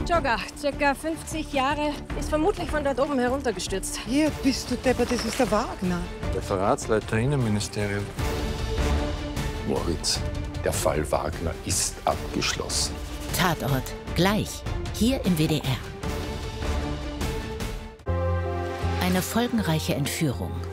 Jogger, circa 50 Jahre, ist vermutlich von dort oben heruntergestürzt. Hier bist du deppert, das ist der Wagner. Referatsleiter Innenministerium. Moritz, der Fall Wagner ist abgeschlossen. Tatort, gleich, hier im WDR. Eine folgenreiche Entführung.